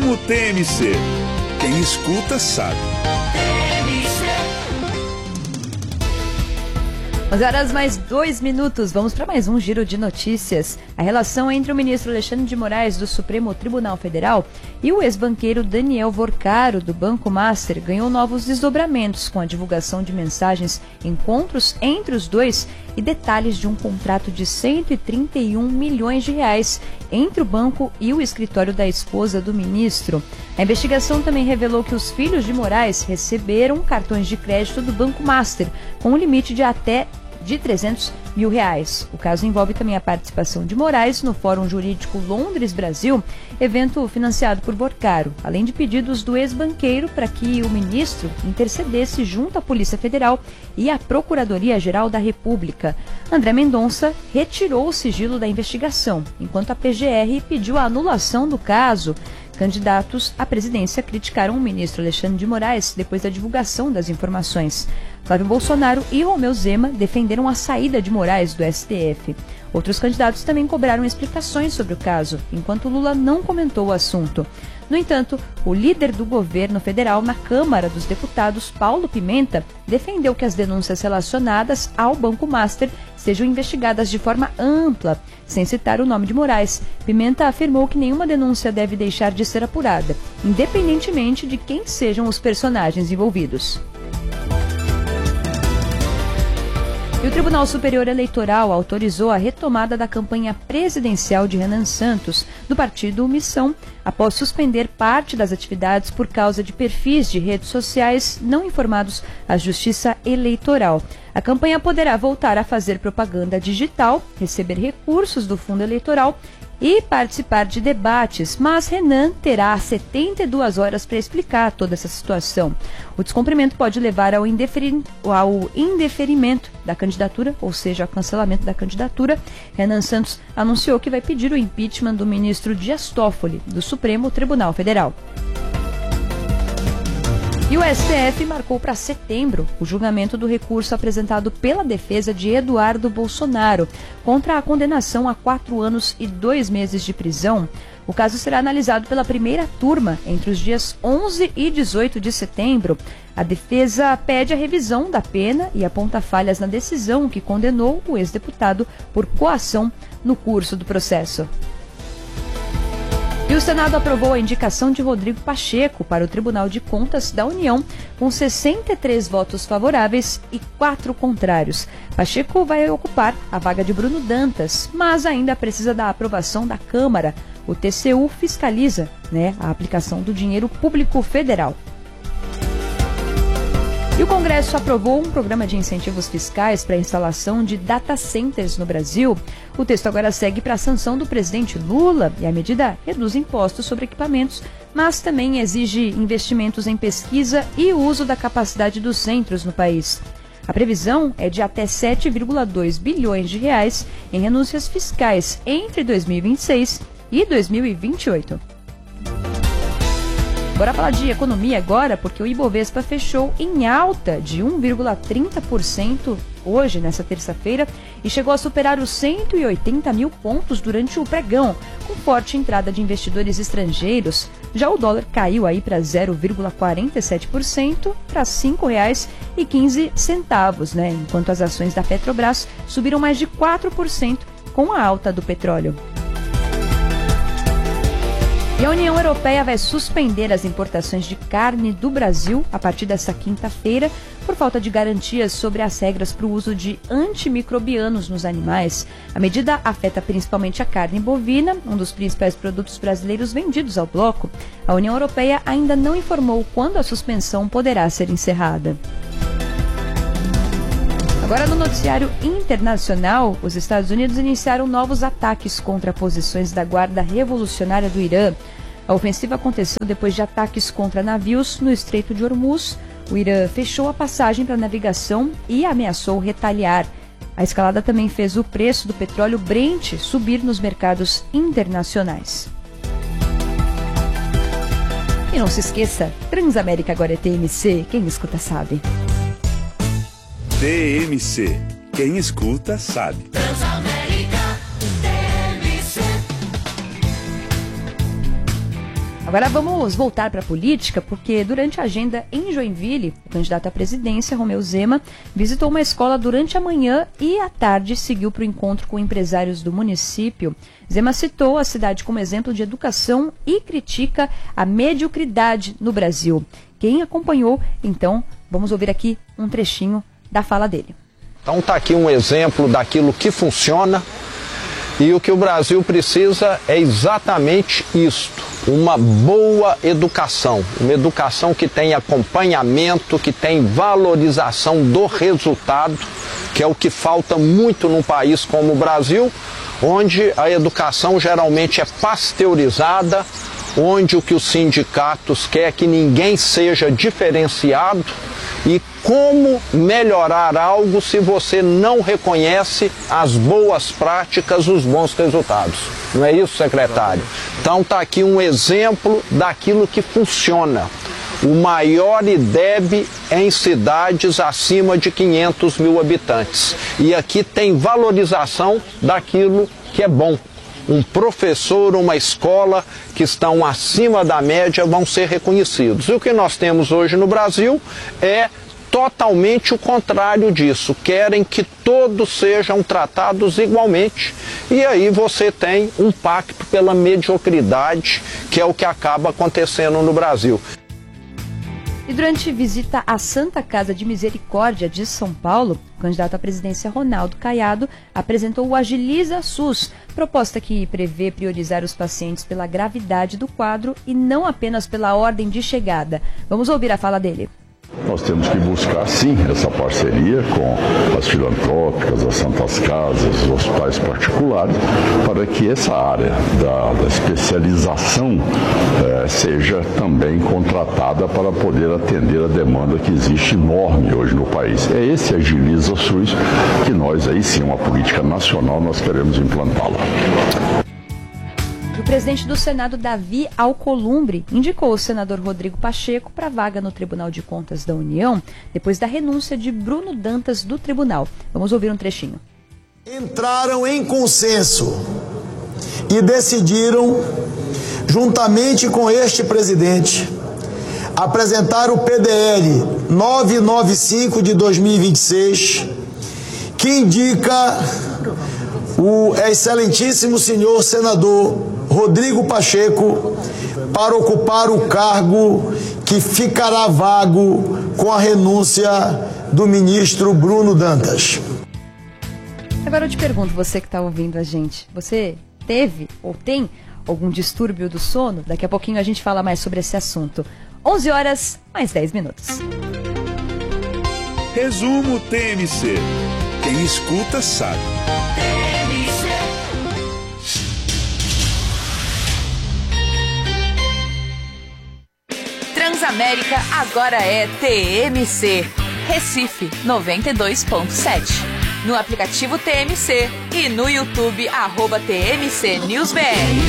Supremo TMC. Quem escuta sabe. 11h mais 2. Vamos para mais um giro de notícias. A relação entre o ministro Alexandre de Moraes, do Supremo Tribunal Federal, e o ex-banqueiro Daniel Vorcaro, do Banco Master, ganhou novos desdobramentos com a divulgação de mensagens, encontros entre os dois e detalhes de um contrato de 131 milhões de reais entre o banco e o escritório da esposa do ministro. A investigação também revelou que os filhos de Moraes receberam cartões de crédito do Banco Master, com um limite de até de 300 mil reais. O caso envolve também a participação de Moraes no Fórum Jurídico Londres-Brasil, evento financiado por Vorcaro, além de pedidos do ex-banqueiro para que o ministro intercedesse junto à Polícia Federal e à Procuradoria-Geral da República. André Mendonça retirou o sigilo da investigação, enquanto a PGR pediu a anulação do caso. Candidatos à presidência criticaram o ministro Alexandre de Moraes depois da divulgação das informações. Flávio Bolsonaro e Romeu Zema defenderam a saída de Moraes do STF. Outros candidatos também cobraram explicações sobre o caso, enquanto Lula não comentou o assunto. No entanto, o líder do governo federal na Câmara dos Deputados, Paulo Pimenta, defendeu que as denúncias relacionadas ao Banco Master sejam investigadas de forma ampla, sem citar o nome de Moraes. Pimenta afirmou que nenhuma denúncia deve deixar de ser apurada, independentemente de quem sejam os personagens envolvidos. E o Tribunal Superior Eleitoral autorizou a retomada da campanha presidencial de Renan Santos, do partido Missão, após suspender parte das atividades por causa de perfis de redes sociais não informados à Justiça Eleitoral. A campanha poderá voltar a fazer propaganda digital, receber recursos do fundo eleitoral e participar de debates, mas Renan terá 72 horas para explicar toda essa situação. O descumprimento pode levar ao indeferimento da candidatura, ou seja, ao cancelamento da candidatura. Renan Santos anunciou que vai pedir o impeachment do ministro Dias Toffoli, do Supremo Tribunal Federal. E o STF marcou para setembro o julgamento do recurso apresentado pela defesa de Eduardo Bolsonaro contra a condenação a 4 anos e 2 meses de prisão. O caso será analisado pela primeira turma entre os dias 11 e 18 de setembro. A defesa pede a revisão da pena e aponta falhas na decisão que condenou o ex-deputado por coação no curso do processo. E o Senado aprovou a indicação de Rodrigo Pacheco para o Tribunal de Contas da União, com 63 votos favoráveis e 4 contrários. Pacheco vai ocupar a vaga de Bruno Dantas, mas ainda precisa da aprovação da Câmara. O TCU fiscaliza, a aplicação do dinheiro público federal. E o Congresso aprovou um programa de incentivos fiscais para a instalação de data centers no Brasil. O texto agora segue para a sanção do presidente Lula e a medida reduz impostos sobre equipamentos, mas também exige investimentos em pesquisa e uso da capacidade dos centros no país. A previsão é de até 7,2 bilhões de reais em renúncias fiscais entre 2026 e 2028. Bora falar de economia agora, porque o Ibovespa fechou em alta de 1,30% hoje, nessa terça-feira, e chegou a superar os 180 mil pontos durante o pregão, com forte entrada de investidores estrangeiros. Já o dólar caiu aí para 0,47% para R$ 5,15, enquanto as ações da Petrobras subiram mais de 4% com a alta do petróleo. E a União Europeia vai suspender as importações de carne do Brasil a partir desta quinta-feira por falta de garantias sobre as regras para o uso de antimicrobianos nos animais. A medida afeta principalmente a carne bovina, um dos principais produtos brasileiros vendidos ao bloco. A União Europeia ainda não informou quando a suspensão poderá ser encerrada. Agora, no noticiário internacional, os Estados Unidos iniciaram novos ataques contra posições da Guarda Revolucionária do Irã. A ofensiva aconteceu depois de ataques contra navios no Estreito de Hormuz. O Irã fechou a passagem para navegação e ameaçou retaliar. A escalada também fez o preço do petróleo Brent subir nos mercados internacionais. E não se esqueça, Transamérica agora é TMC, quem escuta sabe. TMC. Quem escuta sabe. Transamérica, TMC. Agora vamos voltar para a política, porque durante a agenda em Joinville, o candidato à presidência, Romeu Zema, visitou uma escola durante a manhã e à tarde seguiu para o encontro com empresários do município. Zema citou a cidade como exemplo de educação e critica a mediocridade no Brasil. Quem acompanhou, então, vamos ouvir aqui um trechinho da fala dele. Então está aqui um exemplo daquilo que funciona e o que o Brasil precisa é exatamente isto, uma boa educação, uma educação que tem acompanhamento, que tem valorização do resultado, que é o que falta muito num país como o Brasil, onde a educação geralmente é pasteurizada, onde o que os sindicatos querem é que ninguém seja diferenciado. E como melhorar algo se você não reconhece as boas práticas, os bons resultados? Não é isso, secretário? Então está aqui um exemplo daquilo que funciona. O maior IDEB em cidades acima de 500 mil habitantes. E aqui tem valorização daquilo que é bom. Um professor, uma escola que estão acima da média vão ser reconhecidos. E o que nós temos hoje no Brasil é totalmente o contrário disso. Querem que todos sejam tratados igualmente. E aí você tem um pacto pela mediocridade, que é o que acaba acontecendo no Brasil. E durante visita à Santa Casa de Misericórdia de São Paulo, o candidato à presidência Ronaldo Caiado apresentou o Agiliza SUS, proposta que prevê priorizar os pacientes pela gravidade do quadro e não apenas pela ordem de chegada. Vamos ouvir a fala dele. Nós temos que buscar, sim, essa parceria com as filantrópicas, as santas casas, os hospitais particulares, para que essa área da especialização seja também contratada para poder atender a demanda que existe enorme hoje no país. É esse Agiliza SUS que nós, aí sim, uma política nacional, nós queremos implantá-la. O presidente do Senado, Davi Alcolumbre, indicou o senador Rodrigo Pacheco para a vaga no Tribunal de Contas da União, depois da renúncia de Bruno Dantas do tribunal. Vamos ouvir um trechinho. Entraram em consenso e decidiram, juntamente com este presidente, apresentar o PDL 995 de 2026, que indica o excelentíssimo senhor senador Rodrigo Pacheco para ocupar o cargo que ficará vago com a renúncia do ministro Bruno Dantas. Agora eu te pergunto, você que está ouvindo a gente, você teve ou tem algum distúrbio do sono? Daqui a pouquinho a gente fala mais sobre esse assunto. 11 horas, mais 10 minutos. Resumo TMC. Quem escuta sabe. Transamérica agora é TMC. Recife 92.7. No aplicativo TMC e no YouTube @TMC NewsBR.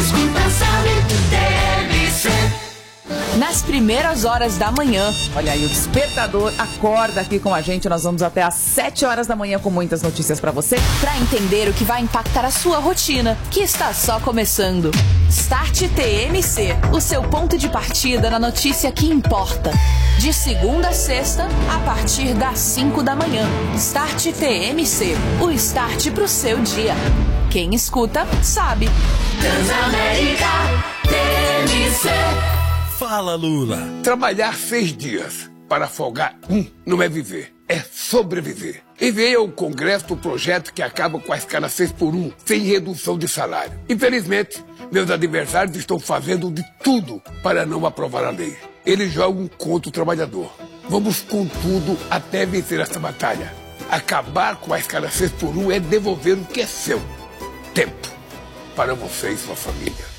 Nas primeiras horas da manhã. Olha aí, o despertador acorda aqui com a gente. Nós vamos até às 7 horas da manhã com muitas notícias pra você. Para entender o que vai impactar a sua rotina, que está só começando. Start TMC, o seu ponto de partida na notícia que importa. De segunda a sexta, a partir das 5 da manhã. Start TMC, o start pro seu dia. Quem escuta, sabe. Transamérica TMC. Fala, Lula. Trabalhar 6 dias para folgar não é viver, é sobreviver. Enviei ao Congresso o projeto que acaba com a escala 6x1, sem redução de salário. Infelizmente, meus adversários estão fazendo de tudo para não aprovar a lei. Eles jogam contra o trabalhador. Vamos com tudo até vencer essa batalha. Acabar com a escala 6x1 é devolver o que é seu. Tempo para você e sua família.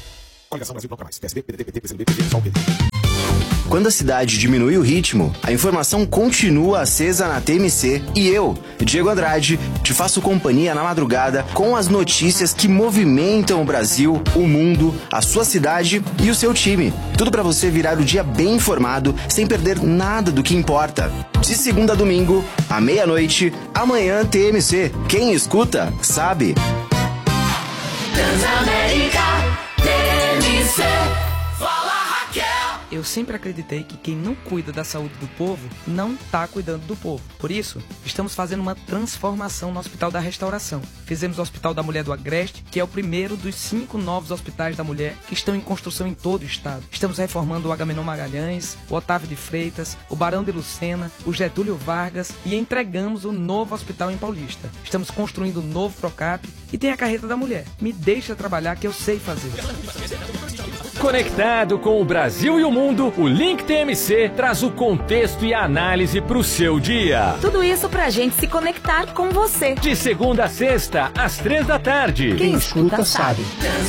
Quando a cidade diminui o ritmo, a informação continua acesa na TMC e eu, Diego Andrade, te faço companhia na madrugada com as notícias que movimentam o Brasil, o mundo, a sua cidade e o seu time. Tudo para você virar o dia bem informado, sem perder nada do que importa. De segunda a domingo, à meia-noite, amanhã TMC. Quem escuta, sabe. Transamérica TMC. Fala, Raquel. Eu sempre acreditei que quem não cuida da saúde do povo não está cuidando do povo. Por isso, estamos fazendo uma transformação no Hospital da Restauração. Fizemos o Hospital da Mulher do Agreste, que é o primeiro dos 5 novos hospitais da mulher que estão em construção em todo o estado. Estamos reformando o Agamenon Magalhães, o Otávio de Freitas, o Barão de Lucena, o Getúlio Vargas e entregamos o novo hospital em Paulista. Estamos construindo o novo Procap e tem a carreta da mulher. Me deixa trabalhar que eu sei fazer. Conectado com o Brasil e o mundo, o Link TMC traz o contexto e a análise para o seu dia. Tudo isso pra gente se conectar com você. De segunda a sexta, às 3 da tarde. Quem escuta sabe.